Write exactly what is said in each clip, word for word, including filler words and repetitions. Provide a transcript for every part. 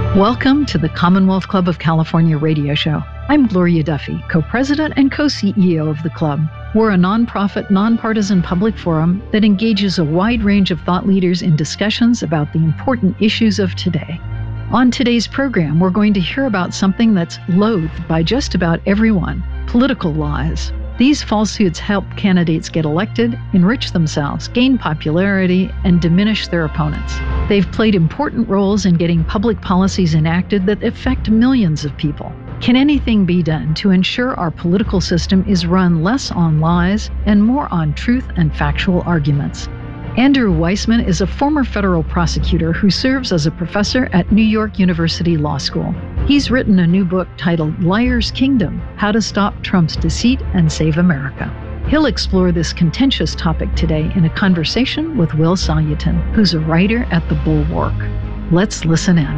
Welcome to the Commonwealth Club of California radio show. I'm Gloria Duffy, co-president and co-C E O of the club. We're a nonprofit, nonpartisan public forum that engages a wide range of thought leaders in discussions about the important issues of today. On today's program, we're going to hear about something that's loathed by just about everyone: political lies. These falsehoods help candidates get elected, enrich themselves, gain popularity, and diminish their opponents. They've played important roles in getting public policies enacted that affect millions of people. Can anything be done to ensure our political system is run less on lies and more on truth and factual arguments? Andrew Weissmann is a former federal prosecutor who serves as a professor at New York University Law School. He's written a new book titled Liar's Kingdom: How to Stop Trump's Deceit and Save America. He'll explore this contentious topic today in a conversation with Will Salutin, who's a writer at The Bulwark. Let's listen in.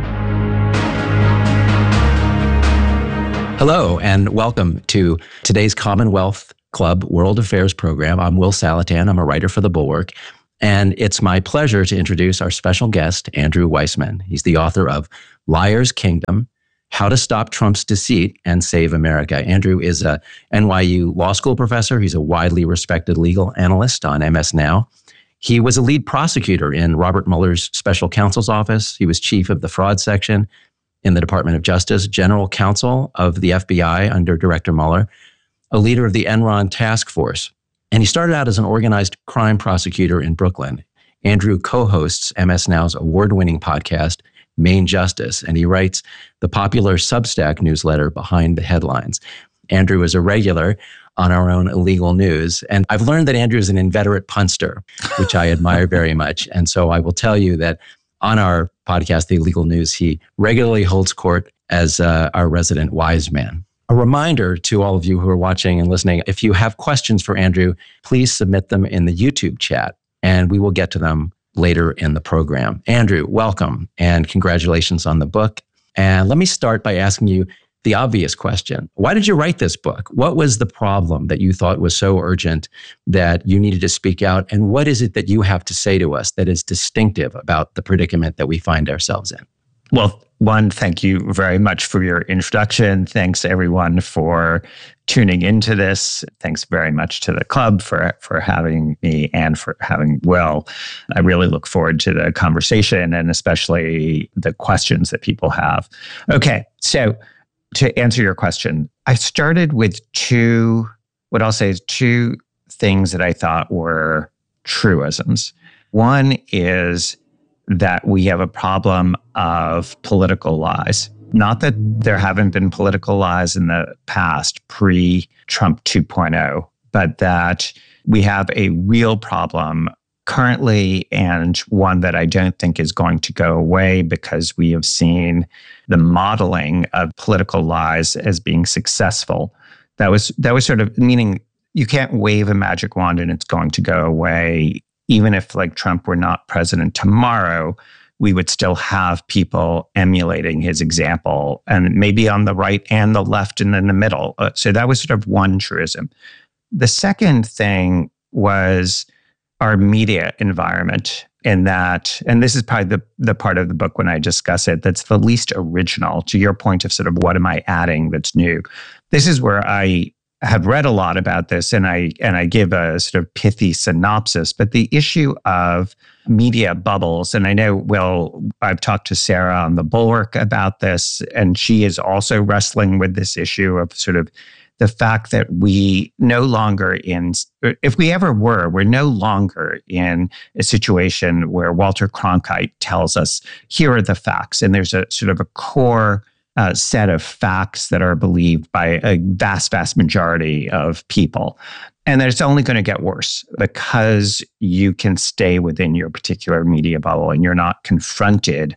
Hello, and welcome to today's Commonwealth Club World Affairs program. I'm Will Salutin. I'm a writer for The Bulwark. And it's my pleasure to introduce our special guest, Andrew Weissmann. He's the author of Liar's Kingdom: How to Stop Trump's Deceit and Save America. Andrew is a N Y U law school professor. He's a widely respected legal analyst on M S Now. He was a lead prosecutor in Robert Mueller's special counsel's office. He was chief of the fraud section in the Department of Justice, general counsel of the F B I under Director Mueller, a leader of the Enron task force. And he started out as an organized crime prosecutor in Brooklyn. Andrew co-hosts M S Now's award-winning podcast, Main Justice, and he writes the popular Substack newsletter Behind the Headlines. Andrew is a regular on our own Illegal News. And I've learned that Andrew is an inveterate punster, which I admire very much. And so I will tell you that on our podcast, The Illegal News, he regularly holds court as uh, our resident wise man. A reminder to all of you who are watching and listening, if you have questions for Andrew, please submit them in the YouTube chat, and we will get to them later in the program. Andrew, welcome, and congratulations on the book. And let me start by asking you the obvious question. Why did you write this book? What was the problem that you thought was so urgent that you needed to speak out? And what is it that you have to say to us that is distinctive about the predicament that we find ourselves in? Well, one, thank you very much for your introduction. Thanks, everyone, for tuning into this. Thanks very much to the club for, for having me and for having Will. I really look forward to the conversation and especially the questions that people have. Okay, so to answer your question, I started with two, what I'll say is two things that I thought were truisms. One is that we have a problem of political lies. Not that there haven't been political lies in the past, pre-Trump two point oh, but that we have a real problem currently, and one that I don't think is going to go away because we have seen the modeling of political lies as being successful. That was that was sort of meaning you can't wave a magic wand and it's going to go away. Even if, like, Trump were not president tomorrow, we would still have people emulating his example, and maybe on the right and the left and in the middle. Uh, so that was sort of one truism. The second thing was our media environment, in that, and this is probably the, the part of the book when I discuss it, that's the least original, to your point of sort of what am I adding that's new. This is where I have read a lot about this, and I and I give a sort of pithy synopsis. But the issue of media bubbles, and I know, well, I've talked to Sarah on The Bulwark about this, and she is also wrestling with this issue of sort of the fact that we no longer in, if we ever were, we're no longer in a situation where Walter Cronkite tells us, here are the facts, and there's a sort of a core Uh, set of facts that are believed by a vast, vast majority of people. And that it's only going to get worse because you can stay within your particular media bubble and you're not confronted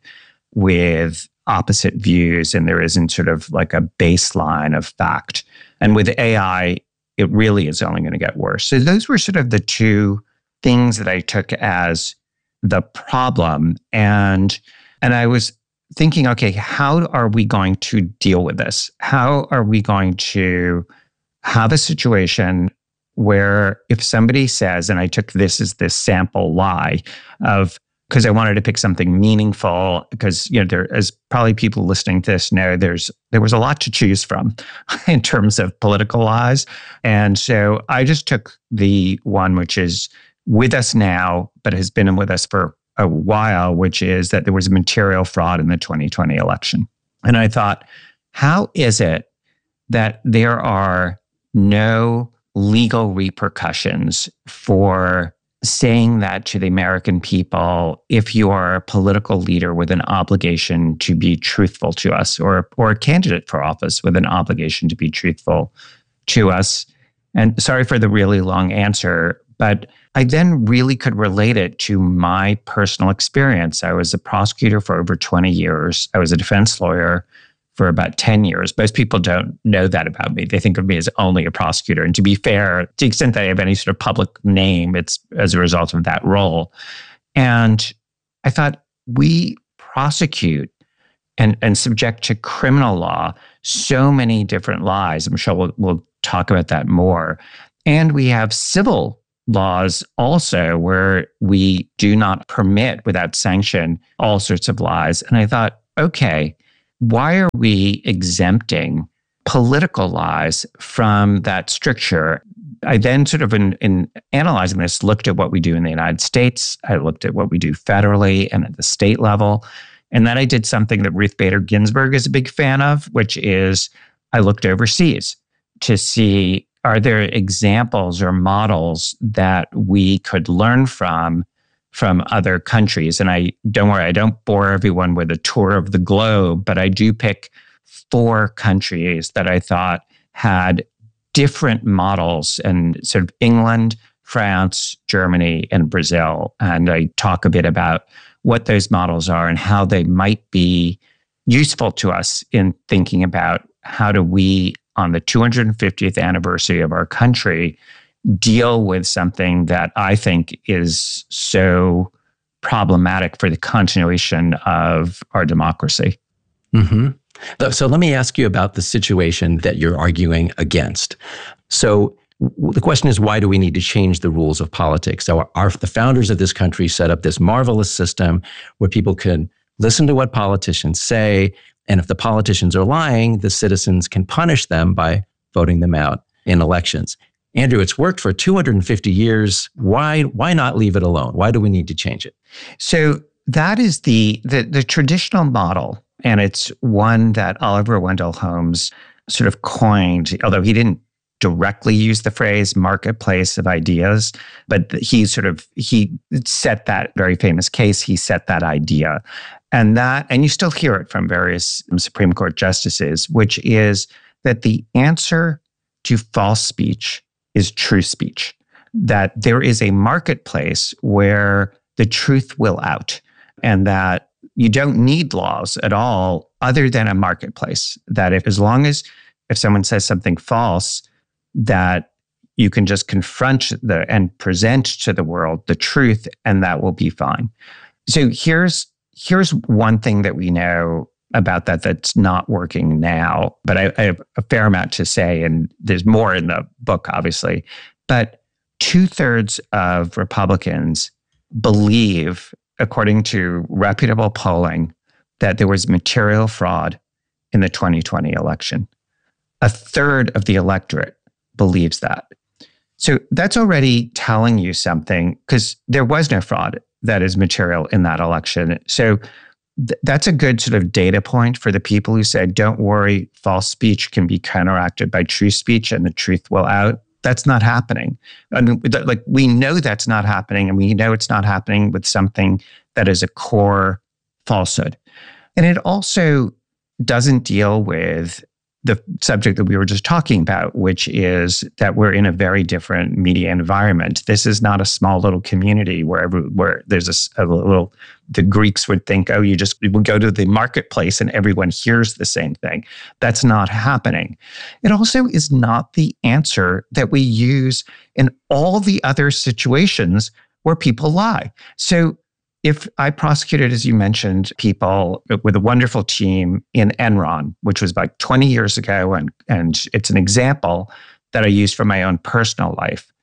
with opposite views, and there isn't sort of like a baseline of fact. And with A I, it really is only going to get worse. So those were sort of the two things that I took as the problem. And, and I was thinking, okay, how are we going to deal with this? How are we going to have a situation where if somebody says, and I took this as this sample lie of because I wanted to pick something meaningful, because, you know, there, as probably people listening to this know, there's there was a lot to choose from in terms of political lies. And so I just took the one which is with us now, but has been with us for a while, which is that there was material fraud in the twenty twenty election. And I thought, how is it that there are no legal repercussions for saying that to the American people if you are a political leader with an obligation to be truthful to us, or, or a candidate for office with an obligation to be truthful to us? And sorry for the really long answer, but I then really could relate it to my personal experience. I was a prosecutor for over twenty years. I was a defense lawyer for about ten years. Most people don't know that about me. They think of me as only a prosecutor. And to be fair, to the extent that I have any sort of public name, it's as a result of that role. And I thought, we prosecute and, and subject to criminal law so many different lies. I'm sure we'll, we'll talk about that more. And we have civil laws also where we do not permit without sanction all sorts of lies. And I thought, okay, why are we exempting political lies from that stricture? I then sort of, in, in analyzing this, looked at what we do in the United States. I looked at what we do federally and at the state level. And then I did something that Ruth Bader Ginsburg is a big fan of, which is I looked overseas to see, are there examples or models that we could learn from from other countries? And I don't worry, I don't bore everyone with a tour of the globe, but I do pick four countries that I thought had different models, and sort of England, France, Germany, and Brazil. And I talk a bit about what those models are and how they might be useful to us in thinking about how do we, on the two hundred fiftieth anniversary of our country, deal with something that I think is so problematic for the continuation of our democracy. Mm-hmm. So let me ask you about the situation that you're arguing against. So the question is, why do we need to change the rules of politics? So our, the founders of this country set up this marvelous system where people can listen to what politicians say, and if the politicians are lying, the citizens can punish them by voting them out in elections. Andrew, it's worked for two hundred fifty years. Why, why not leave it alone? Why do we need to change it? So that is the, the, the traditional model, and it's one that Oliver Wendell Holmes sort of coined, although he didn't directly use the phrase marketplace of ideas, but he sort of, he set that very famous case, he set that idea. And that, and you still hear it from various Supreme Court justices, which is that the answer to false speech is true speech, that there is a marketplace where the truth will out, and that you don't need laws at all other than a marketplace, that if, as long as if someone says something false, that you can just confront the and present to the world the truth, and that will be fine. So here's here's one thing that we know about that that's not working now, but I, I have a fair amount to say, and there's more in the book, obviously. But two-thirds of Republicans believe, according to reputable polling, that there was material fraud in the twenty twenty election. A third of the electorate believes that. So that's already telling you something, because there was no fraud that is material in that election. So th- that's a good sort of data point for the people who say, don't worry, false speech can be counteracted by true speech and the truth will out. That's not happening. I mean, like, we know that's not happening, and we know it's not happening with something that is a core falsehood. And it also doesn't deal with the subject that we were just talking about, which is that we're in a very different media environment. This is not a small little community where where there's a, a little, the Greeks would think, oh, you just would go to the marketplace and everyone hears the same thing. That's not happening. It also is not the answer that we use in all the other situations where people lie. So if I prosecuted, as you mentioned, people with a wonderful team in Enron, which was like twenty years ago, and, and it's an example that I use for my own personal life.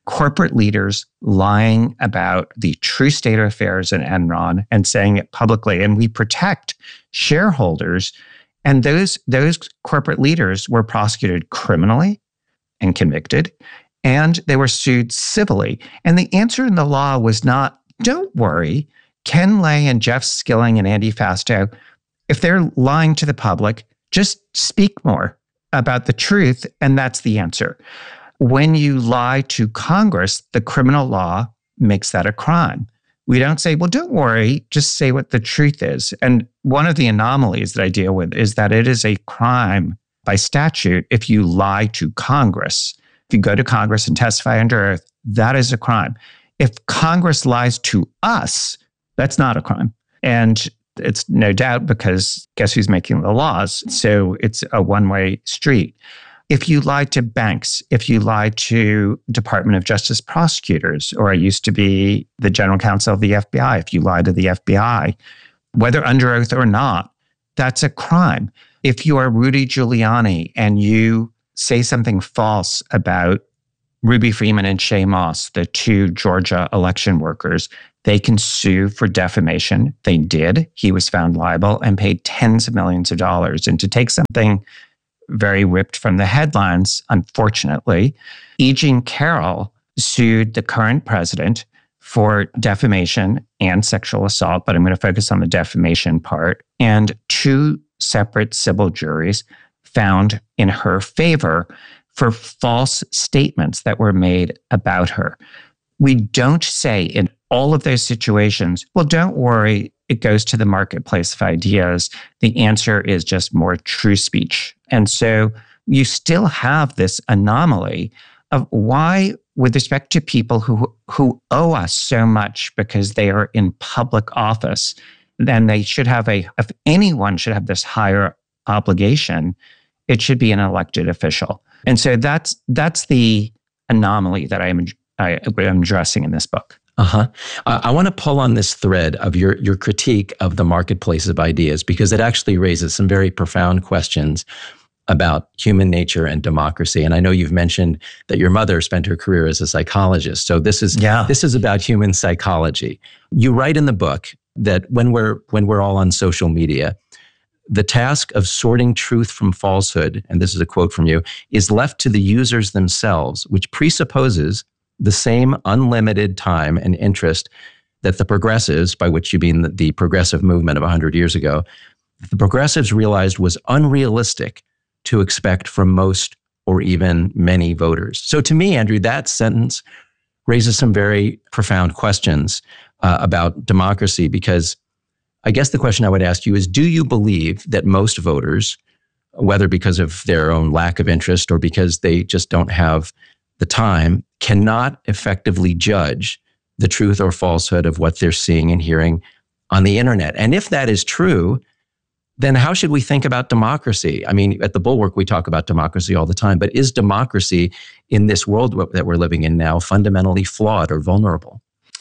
corporate leaders lying about the true state of affairs in Enron and saying it publicly. And we protect shareholders. And those, those corporate leaders were prosecuted criminally and convicted, and they were sued civilly. And the answer in the law was not, don't worry, Ken Lay and Jeff Skilling and Andy Fastow, if they're lying to the public, just speak more about the truth, and that's the answer. When you lie to Congress, the criminal law makes that a crime. We don't say, well, don't worry, just say what the truth is. And one of the anomalies that I deal with is that it is a crime by statute if you lie to Congress. If you go to Congress and testify under oath, that is a crime. If Congress lies to us, that's not a crime. And it's no doubt because guess who's making the laws? So it's a one-way street. If you lie to banks, if you lie to Department of Justice prosecutors, or I used to be the general counsel of the F B I, if you lie to the F B I, whether under oath or not, that's a crime. If you are Rudy Giuliani and you say something false about Ruby Freeman and Shay Moss, the two Georgia election workers, they can sue for defamation. They did. He was found liable and paid tens of millions of dollars. And to take something very ripped from the headlines, unfortunately, E. Jean Carroll sued the current president for defamation and sexual assault, but I'm going to focus on the defamation part. And two separate civil juries found in her favor for false statements that were made about her. We don't say in all of those situations, well, don't worry, it goes to the marketplace of ideas. The answer is just more true speech. And so you still have this anomaly of why, with respect to people who, who owe us so much because they are in public office, then they should have a, if anyone should have this higher obligation, it should be an elected official. And so that's that's the anomaly that I am I am addressing in this book. Uh-huh. Uh, I want to pull on this thread of your, your critique of the marketplace of ideas, because it actually raises some very profound questions about human nature and democracy. And I know you've mentioned that your mother spent her career as a psychologist. So this is yeah. this is about human psychology. You write in the book that when we're when we're all on social media, the task of sorting truth from falsehood, and this is a quote from you, is left to the users themselves, which presupposes the same unlimited time and interest that the progressives, by which you mean the, the progressive movement of one hundred years ago, the progressives realized was unrealistic to expect from most or even many voters. So to me, Andrew, that sentence raises some very profound questions uh, about democracy, because I guess the question I would ask you is, do you believe that most voters, whether because of their own lack of interest or because they just don't have the time, cannot effectively judge the truth or falsehood of what they're seeing and hearing on the internet? And if that is true, then how should we think about democracy? I mean, at the Bulwark, we talk about democracy all the time, but is democracy in this world that we're living in now fundamentally flawed or vulnerable?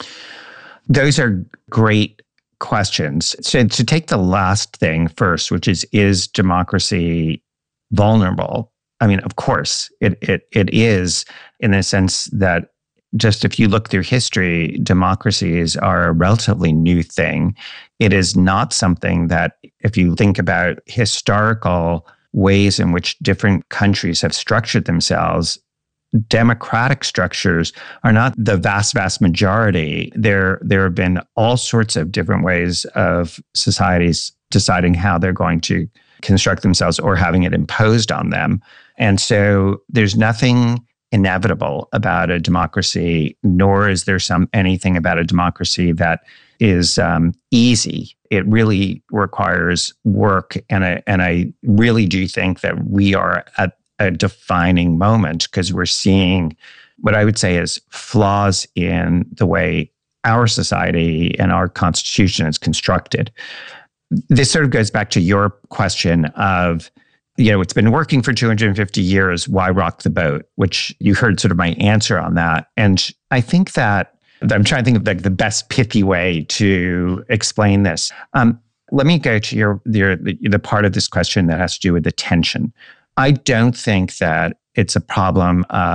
Those are great questions. So to take the last thing first, which is, is democracy vulnerable? I mean, of course, it it it is, in the sense that just if you look through history, democracies are a relatively new thing. It is not something that, if you think about historical ways in which different countries have structured themselves, democratic structures are not the vast, vast majority. There, there have been all sorts of different ways of societies deciding how they're going to construct themselves or having it imposed on them. And so there's nothing inevitable about a democracy, nor is there some anything about a democracy that is um, easy. It really requires work, and I, and I really do think that we are at a defining moment, because we're seeing what I would say is flaws in the way our society and our Constitution is constructed. This sort of goes back to your question of, you know, it's been working for two hundred fifty years, why rock the boat? Which you heard sort of my answer on that. And I think that, I'm trying to think of like the best pithy way to explain this. Um, let me go to your, your the, the part of this question that has to do with attention. I don't think that it's a problem of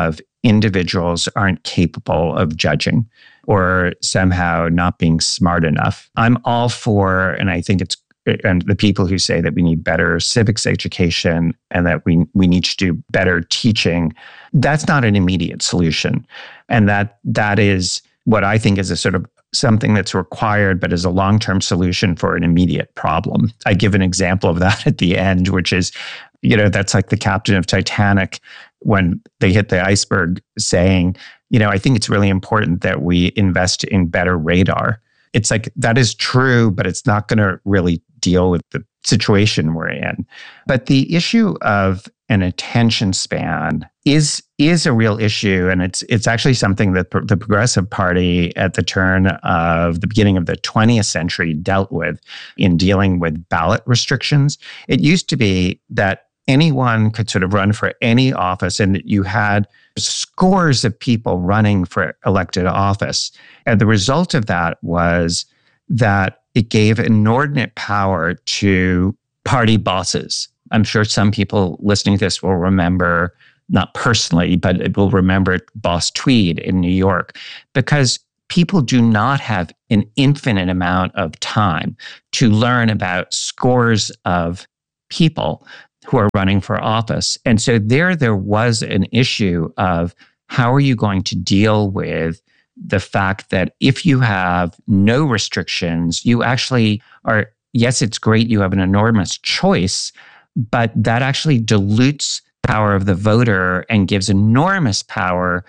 individuals aren't capable of judging or somehow not being smart enough. I'm all for, and I think it's, and the people who say that we need better civics education and that we, we need to do better teaching, that's not an immediate solution. And that that is what I think is a sort of something that's required, but is a long-term solution for an immediate problem. I give an example of that at the end, which is, you know, that's like the captain of Titanic when they hit the iceberg saying, you know, I think it's really important that we invest in better radar. It's like, that is true, but it's not going to really deal with the situation we're in. But the issue of an attention span is is a real issue, and it's it's actually something that the Progressive Party at the turn of the beginning of the twentieth century dealt with in dealing with ballot restrictions. It used to be that anyone could sort of run for any office, and you had scores of people running for elected office. And the result of that was that it gave inordinate power to party bosses. I'm sure some people listening to this will remember, not personally, but it will remember Boss Tweed in New York, because people do not have an infinite amount of time to learn about scores of people who are running for office. And so there, there was an issue of how are you going to deal with the fact that if you have no restrictions, you actually are, yes, it's great, you have an enormous choice, but that actually dilutes the power of the voter and gives enormous power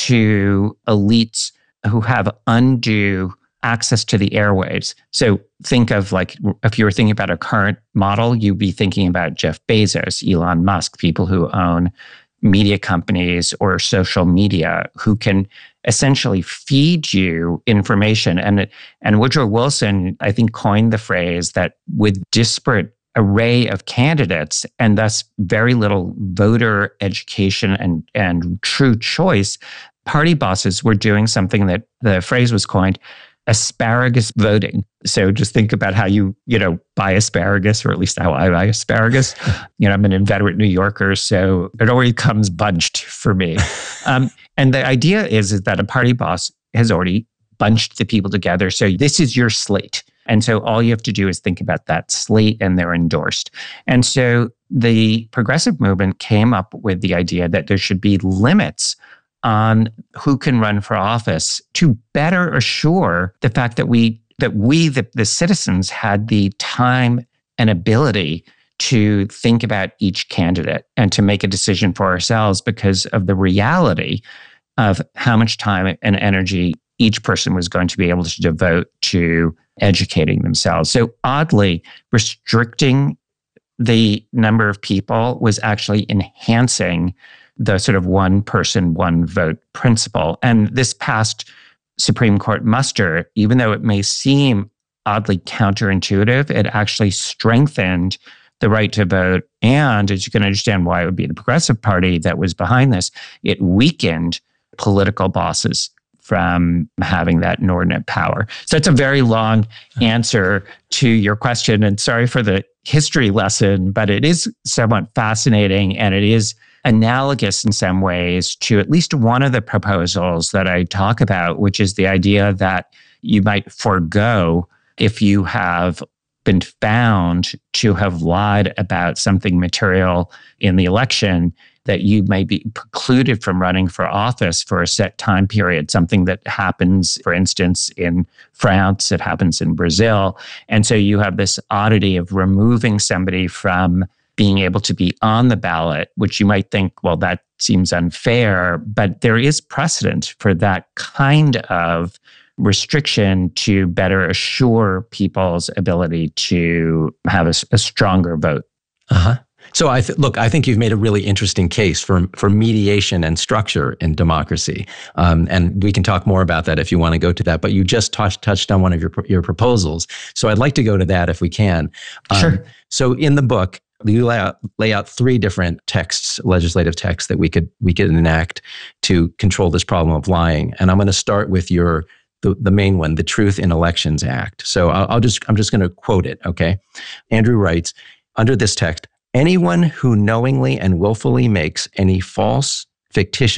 to elites who have undue access to the airwaves. So think of, like, if you were thinking about a current model, you'd be thinking about Jeff Bezos, Elon Musk, people who own media companies or social media who can essentially feed you information. And, and Woodrow Wilson, I think, coined the phrase that with disparate array of candidates and thus very little voter education and, and true choice, party bosses were doing something that the phrase was coined asparagus voting. So just think about how you, you know, buy asparagus, or at least how I buy asparagus. You know, I'm an inveterate New Yorker, so it already comes bunched for me. Um, and the idea is, is that a party boss has already bunched the people together. So this is your slate. And so all you have to do is think about that slate, and they're endorsed. And so the progressive movement came up with the idea that there should be limits on who can run for office to better assure the fact that we, that we, the, the citizens, had the time and ability to think about each candidate and to make a decision for ourselves because of the reality of how much time and energy each person was going to be able to devote to educating themselves. So oddly, restricting the number of people was actually enhancing the sort of one person, one vote principle. And this past Supreme Court muster, even though it may seem oddly counterintuitive, it actually strengthened the right to vote. And as you can understand why it would be the Progressive Party that was behind this, it weakened political bosses from having that inordinate power. So it's a very long answer to your question. And sorry for the history lesson, but it is somewhat fascinating, and it is analogous in some ways to at least one of the proposals that I talk about, which is the idea that you might forego, if you have been found to have lied about something material in the election, that you may be precluded from running for office for a set time period, something that happens, for instance, in France, it happens in Brazil. And so you have this oddity of removing somebody from being able to be on the ballot, which you might think, well, that seems unfair, but there is precedent for that kind of restriction to better assure people's ability to have a, a stronger vote. Uh-huh. So I th- look, I think you've made a really interesting case for for mediation and structure in democracy, um, and we can talk more about that if you want to go to that. But you just touched touched on one of your your proposals, so I'd like to go to that if we can. Um, sure. So in the book, you lay out, lay out three different texts, legislative texts that we could we could enact to control this problem of lying, and I'm going to start with your the the main one, the Truth in Elections Act. So I'll, I'll just I'm just going to quote it. Okay, Andrew writes, under this text, anyone who knowingly and willfully makes any false, fictitious,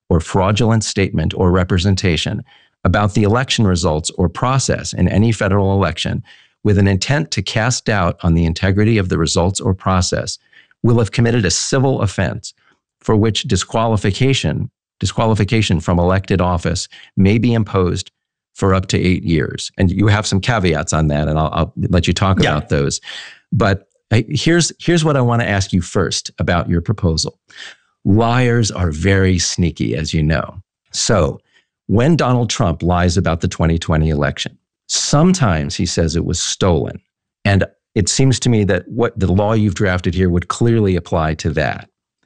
or fraudulent statement or representation about the election results or process in any federal election with an intent to cast doubt on the integrity of the results or process will have committed a civil offense for which disqualification, disqualification from elected office may be imposed for up to eight years. And you have some caveats on that, and I'll, I'll let you talk yeah. about those. But here's, here's what I want to ask you first about your proposal. Liars are very sneaky, as you know. So when Donald Trump lies about the twenty twenty election, sometimes he says it was stolen. And it seems to me that what the law you've drafted here would clearly apply to that.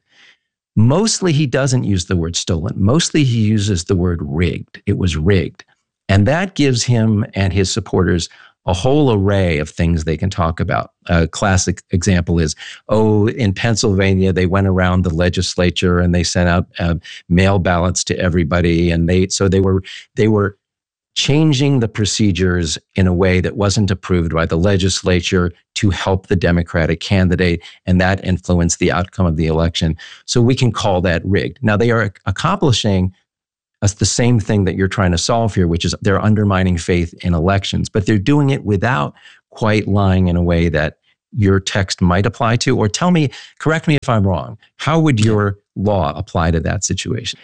Mostly he doesn't use the word stolen. Mostly he uses the word rigged. It was rigged. And that gives him and his supporters a whole array of things they can talk about. A classic example is, oh, in Pennsylvania, they went around the legislature and they sent out uh, mail ballots to everybody. And they, so they were, they were changing the procedures in a way that wasn't approved by the legislature to help the Democratic candidate, and that influenced the outcome of the election. So we can call that rigged. Now, they are accomplishing the same thing that you're trying to solve here, which is they're undermining faith in elections, but they're doing it without quite lying in a way that your text might apply to. Or tell me, correct me if I'm wrong, how would your law apply to that situation?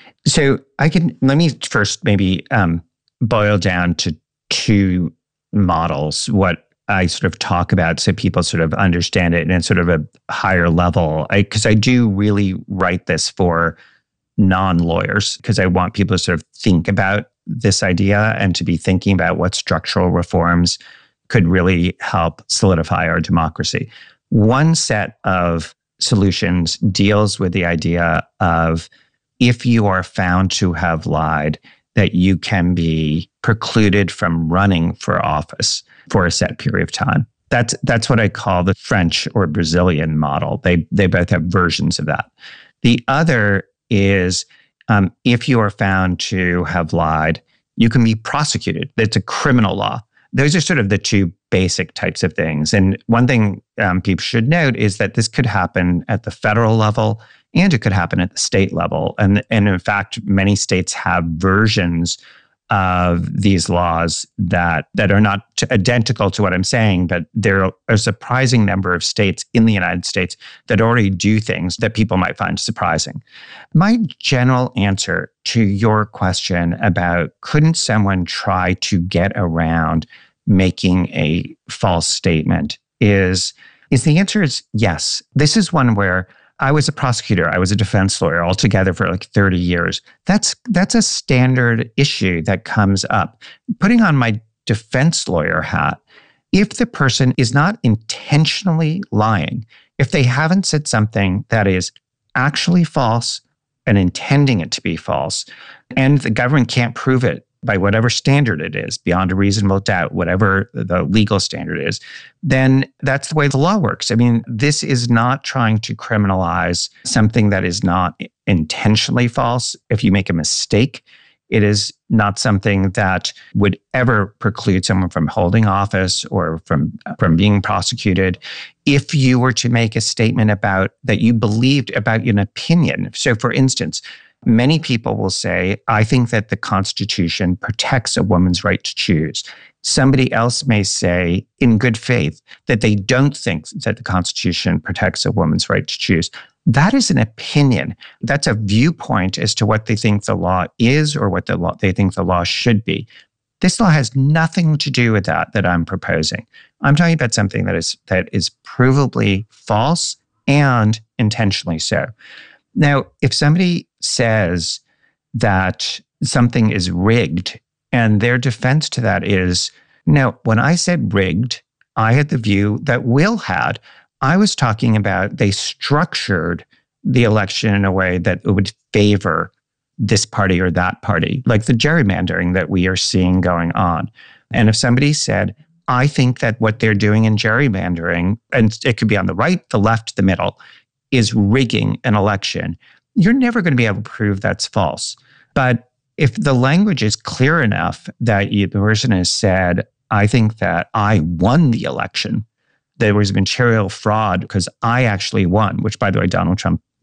So I can, let me first maybe um, boil down to two models, what I sort of talk about so people sort of understand it in sort of a higher level. Because I, I do really write this for non-lawyers, because I want people to sort of think about this idea and to be thinking about what structural reforms could really help solidify our democracy. One set of solutions deals with the idea of, if you are found to have lied, that you can be precluded from running for office for a set period of time. That's that's what I call the French or Brazilian model. They they both have versions of that. The other is um, if you are found to have lied, you can be prosecuted. It's a criminal law. Those are sort of the two basic types of things. And one thing um, people should note is that this could happen at the federal level and it could happen at the state level. And, and in fact, many states have versions of these laws that, that are not t- identical to what I'm saying, but there are a surprising number of states in the United States that already do things that people might find surprising. My general answer to your question about couldn't someone try to get around making a false statement is, is the answer is yes. This is one where I was a prosecutor. I was a defense lawyer altogether for like thirty years. That's that's a standard issue that comes up. Putting on my defense lawyer hat, if the person is not intentionally lying, if they haven't said something that is actually false and intending it to be false, and the government can't prove it by whatever standard it is, beyond a reasonable doubt, whatever the legal standard is, then that's the way the law works. I mean, this is not trying to criminalize something that is not intentionally false. If you make a mistake, it is not something that would ever preclude someone from holding office or from, from being prosecuted. If you were to make a statement about that you believed about an opinion. So for instance, many people will say, I think that the Constitution protects a woman's right to choose. Somebody else may say, in good faith, that they don't think that the Constitution protects a woman's right to choose. That is an opinion. That's a viewpoint as to what they think the law is or what the law, they think the law should be. This law has nothing to do with that that I'm proposing. I'm talking about something that is that is provably false and intentionally so. Now, if somebody says that something is rigged, and their defense to that is, no, when I said rigged, I had the view that Will had. I was talking about they structured the election in a way that it would favor this party or that party, like the gerrymandering that we are seeing going on. And if somebody said, I think that what they're doing in gerrymandering, and it could be on the right, the left, the middle, is rigging an election, you're never going to be able to prove that's false. But if the language is clear enough that you, the person has said, I think that I won the election, there was material fraud because I actually won, which, by the way, Donald Trump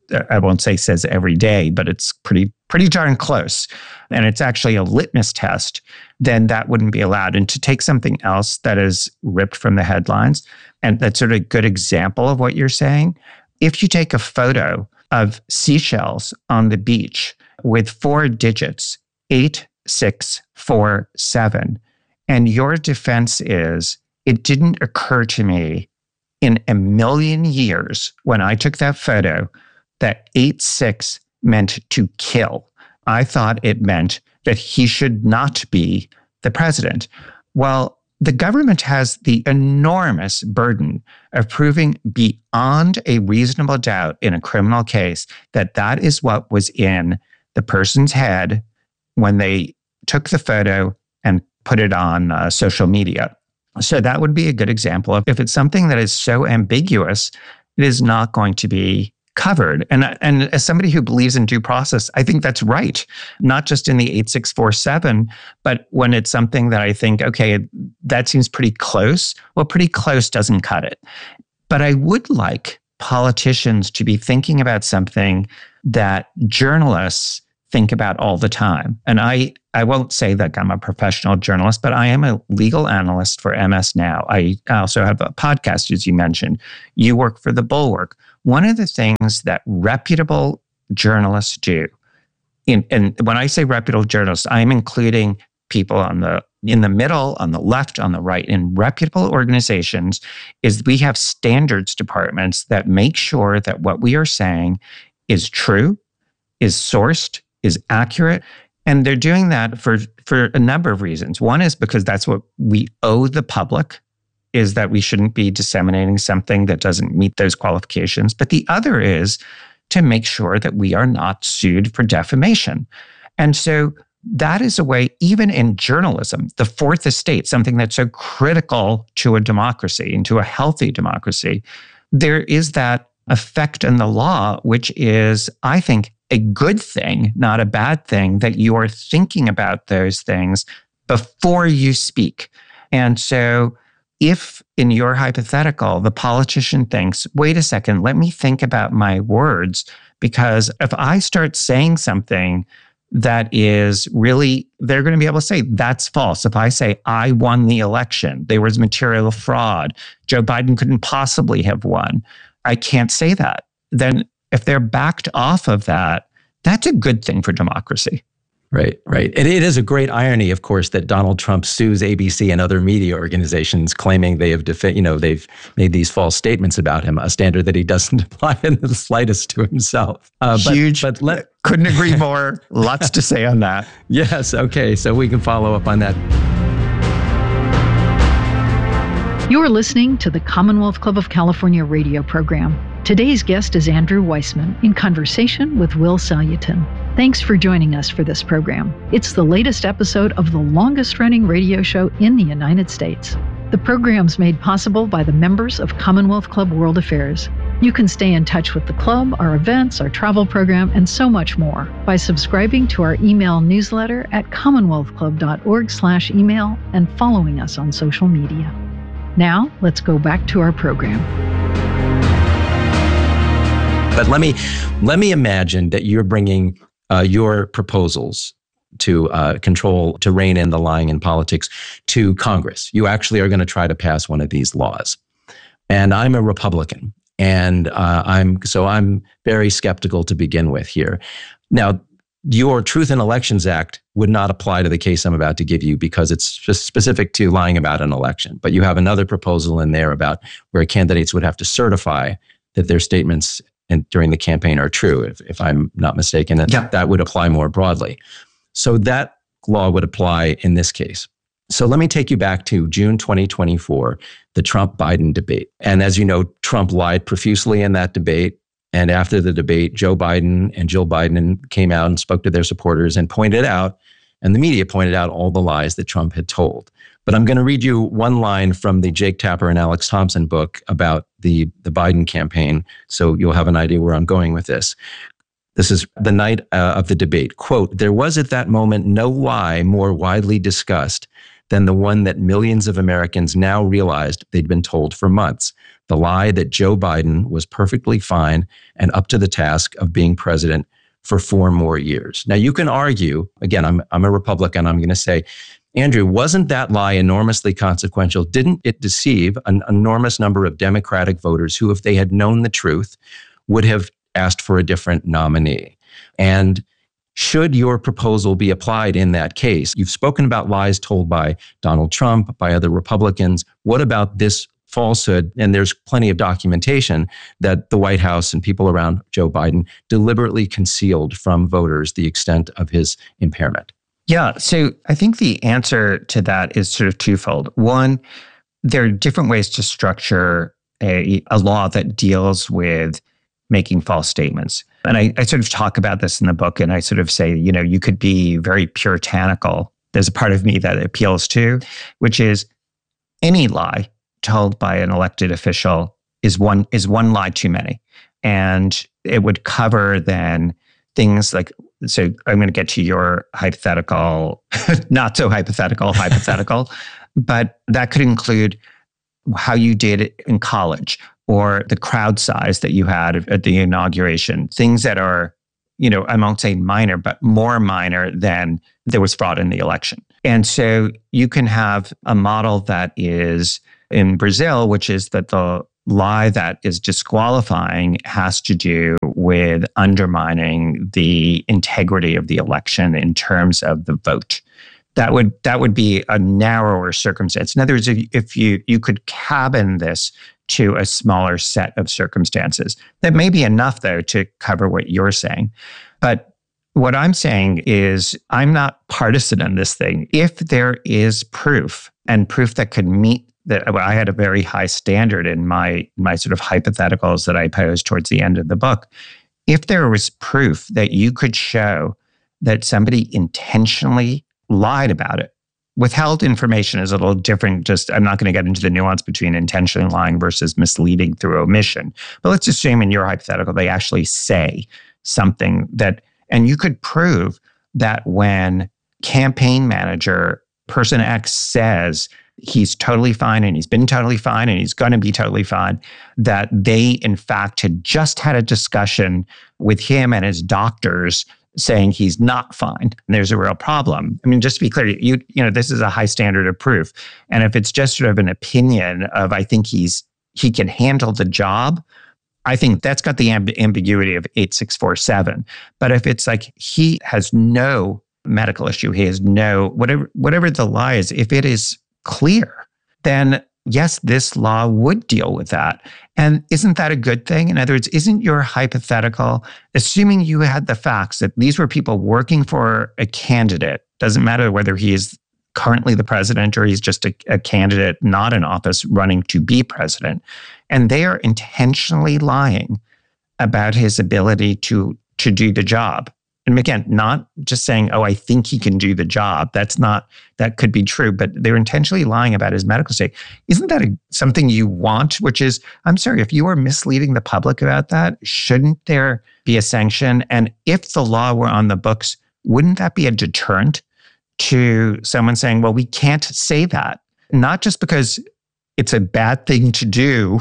I won't say says every day, but it's pretty pretty darn close. And it's actually a litmus test, then that wouldn't be allowed. And to take something else that is ripped from the headlines, and that's sort of a good example of what you're saying, if you take a photo of seashells on the beach with four digits, eight, six, four, seven, and your defense is, it didn't occur to me in a million years when I took that photo that eight six meant to kill. I thought it meant that he should not be the president. Well, the government has the enormous burden of proving beyond a reasonable doubt in a criminal case that that is what was in the person's head when they took the photo and put it on uh, social media. So that would be a good example of if it's something that is so ambiguous, it is not going to be covered. And, and as somebody who believes in due process, I think that's right. Not just in the eight six four seven, but when it's something that I think, okay, that seems pretty close. Well, pretty close doesn't cut it. But I would like politicians to be thinking about something that journalists think about all the time. And I, I won't say that I'm a professional journalist, but I am a legal analyst for M S Now. I also have a podcast, as you mentioned. You work for The Bulwark. One of the things that reputable journalists do, in, and when I say reputable journalists, I'm including people on the in the middle, on the left, on the right, in reputable organizations, is we have standards departments that make sure that what we are saying is true, is sourced, is accurate. And they're doing that for, for a number of reasons. One is because that's what we owe the public, is that we shouldn't be disseminating something that doesn't meet those qualifications. But the other is to make sure that we are not sued for defamation. And so that is a way, even in journalism, the fourth estate, something that's so critical to a democracy and to a healthy democracy, there is that effect in the law, which is, I think, a good thing, not a bad thing, that you are thinking about those things before you speak. And so if in your hypothetical, the politician thinks, wait a second, let me think about my words, because if I start saying something that is really, they're going to be able to say, that's false. If I say, I won the election, there was material fraud, Joe Biden couldn't possibly have won, I can't say that. Then if they're backed off of that, that's a good thing for democracy. Right, right. And it is a great irony, of course, that Donald Trump sues A B C and other media organizations claiming they have, defi- you know, they've made these false statements about him, a standard that he doesn't apply in the slightest to himself. Uh, Huge. But, but let, couldn't agree more. Lots to say on that. Yes. Okay. So we can follow up on that. You're listening to the Commonwealth Club of California radio program. Today's guest is Andrew Weissmann in conversation with Will Salutin. Thanks for joining us for this program. It's the latest episode of the longest-running radio show in the United States. The program's made possible by the members of Commonwealth Club World Affairs. You can stay in touch with the club, our events, our travel program, and so much more by subscribing to our email newsletter at commonwealth club dot org slash email and following us on social media. Now, let's go back to our program. But let me let me imagine that you're bringing uh, your proposals to uh, control, to rein in the lying in politics to Congress. You actually are going to try to pass one of these laws. And I'm a Republican, and uh, I'm so I'm very skeptical to begin with here. Now, your Truth in Elections Act would not apply to the case I'm about to give you because it's just specific to lying about an election. But you have another proposal in there about where candidates would have to certify that their statements and during the campaign are true, if, if I'm not mistaken, and yeah. that would apply more broadly. So that law would apply in this case. So let me take you back to June twenty twenty-four, the Trump-Biden debate. And as you know, Trump lied profusely in that debate. And after the debate, Joe Biden and Jill Biden came out and spoke to their supporters and pointed out, and the media pointed out all the lies that Trump had told. But I'm going to read you one line from the Jake Tapper and Alex Thompson book about the, the Biden campaign, so you'll have an idea where I'm going with this. This is the night uh, of the debate. Quote, "There was at that moment no lie more widely discussed than the one that millions of Americans now realized they'd been told for months. the lie that Joe Biden was perfectly fine and up to the task of being president for four more years. Now, you can argue, again, I'm, I'm a Republican, I'm going to say, Andrew, wasn't that lie enormously consequential? Didn't it deceive an enormous number of Democratic voters who, if they had known the truth, would have asked for a different nominee? And should your proposal be applied in that case? You've spoken about lies told by Donald Trump, by other Republicans. What about this falsehood? And there's plenty of documentation that the White House and people around Joe Biden deliberately concealed from voters the extent of his impairment. Yeah, so I think the answer to that is sort of twofold. One, there are different ways to structure a, a law that deals with making false statements. And I, I sort of talk about this in the book, and I sort of say, you know, you could be very puritanical. There's a part of me that appeals to, which is any lie told by an elected official is one is one lie too many. And it would cover then things like, so I'm going to get to your hypothetical, not so hypothetical, hypothetical, but that could include how you did it in college or the crowd size that you had at the inauguration, things that are, you know, I won't say minor, but more minor than there was fraud in the election. And so you can have a model that is in Brazil, which is that the lie that is disqualifying has to do with undermining the integrity of the election in terms of the vote. That would that would be a narrower circumstance. In other words, if, if you you could cabin this to a smaller set of circumstances, that may be enough, though, to cover what you're saying. But what I'm saying is I'm not partisan in this thing. If there is proof, and proof that could meet that, well, I had a very high standard in my my sort of hypotheticals that I posed towards the end of the book. If there was proof that you could show that somebody intentionally lied about it, withheld information is a little different. Just, I'm not going to get into the nuance between intentionally lying versus misleading through omission. But let's assume in your hypothetical, they actually say something that, and you could prove that when campaign manager person X says he's totally fine and he's been totally fine and he's going to be totally fine, that they in fact had just had a discussion with him and his doctors saying he's not fine and there's a real problem. I mean, just to be clear, you you know, this is a high standard of proof. And if it's just sort of an opinion of, I think he's he can handle the job, I think that's got the amb- ambiguity of eight six four seven. But if it's like he has no medical issue, he has no, whatever whatever the lie is, if it is clear, then yes, this law would deal with that. And isn't that a good thing? In other words, isn't your hypothetical, assuming you had the facts that these were people working for a candidate, doesn't matter whether he is currently the president or he's just a, a candidate not in office running to be president, and they are intentionally lying about his ability to, to do the job. And again, not just saying, oh, I think he can do the job. That's not, that could be true, but they're intentionally lying about his medical state. Isn't that a, something you want? Which is, I'm sorry, if you are misleading the public about that, shouldn't there be a sanction? And if the law were on the books, wouldn't that be a deterrent to someone saying, well, we can't say that? Not just because it's a bad thing to do,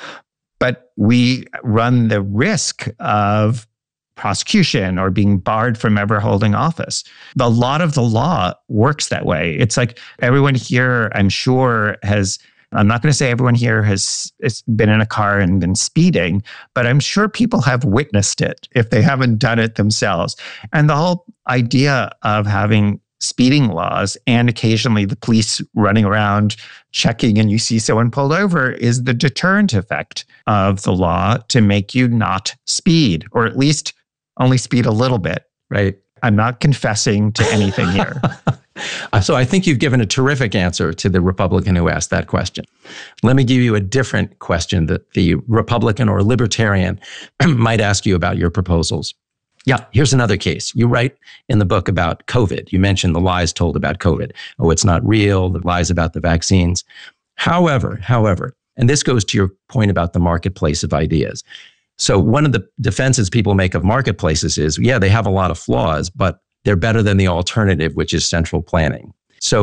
but we run the risk of prosecution or being barred from ever holding office. A lot of the law works that way. It's like everyone here, I'm sure, has, I'm not going to say everyone here has, has been in a car and been speeding, but I'm sure people have witnessed it if they haven't done it themselves. And the whole idea of having speeding laws and occasionally the police running around checking and you see someone pulled over is the deterrent effect of the law to make you not speed, or at least only speed a little bit. Right. I'm not confessing to anything here. So I think you've given a terrific answer to the Republican who asked that question. Let me give you a different question that the Republican or libertarian might ask you about your proposals. Yeah, here's another case. You write in the book about COVID. You mentioned the lies told about COVID. Oh, it's not real, the lies about the vaccines. However, however, and this goes to your point about the marketplace of ideas. So one of the defenses people make of marketplaces is, yeah, they have a lot of flaws, but they're better than the alternative, which is central planning. So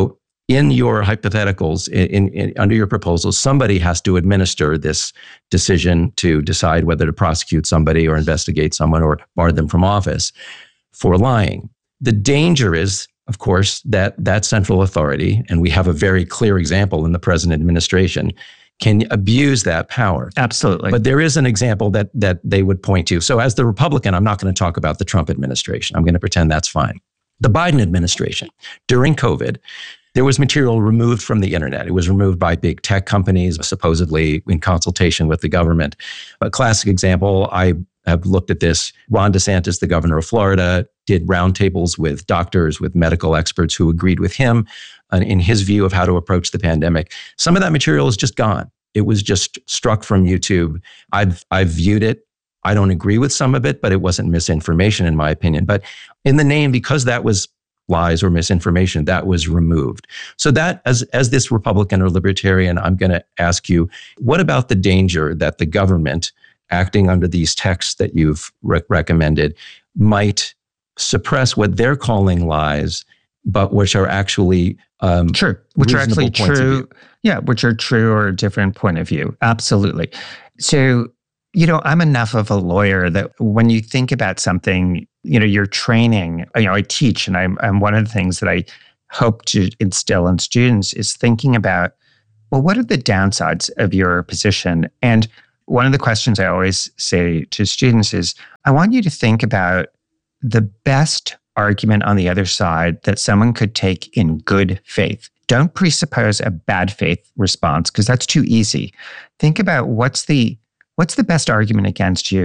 in your hypotheticals, in, in, in, under your proposals, somebody has to administer this decision to decide whether to prosecute somebody or investigate someone or bar them from office for lying. The danger is, of course, that that central authority, and we have a very clear example in the present administration, can abuse that power. Absolutely. But there is an example that that they would point to. So as the Republican, I'm not going to talk about the Trump administration. I'm going to pretend that's fine. The Biden administration, during COVID, there was material removed from the internet. It was removed by big tech companies, supposedly in consultation with the government. A classic example, I have looked at this. Ron DeSantis, the governor of Florida, did roundtables with doctors, with medical experts who agreed with him in his view of how to approach the pandemic. Some of that material is just gone. It was just struck from YouTube. I've I've viewed it. I don't agree with some of it, but it wasn't misinformation in my opinion. But in the name, because that was lies or misinformation, that was removed. So that, as as this Republican or libertarian, I'm going to ask you, what about the danger that the government, acting under these texts that you've re- recommended, might suppress what they're calling lies, but which are actually um, true, which are actually true. View. Yeah, which are true or a different point of view. Absolutely. So, you know, I'm enough of a lawyer that when you think about something, you know, you're training, you know, I teach, and I'm, I'm one of the things that I hope to instill in students is thinking about, well, what are the downsides of your position? And one of the questions I always say to students is, I want you to think about the best argument on the other side that someone could take in good faith. Don't presuppose a bad faith response because that's too easy. Think about what's the what's the best argument against you